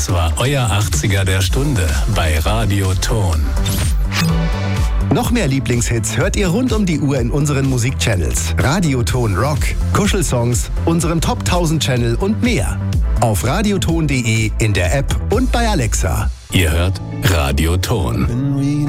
Das war euer 80er der Stunde bei Radio Ton. Noch mehr Lieblingshits hört ihr rund um die Uhr in unseren Musikchannels. Radioton Rock, Kuschelsongs, unserem Top 1000 Channel und mehr. Auf radioton.de, in der App und bei Alexa. Ihr hört Radio Ton.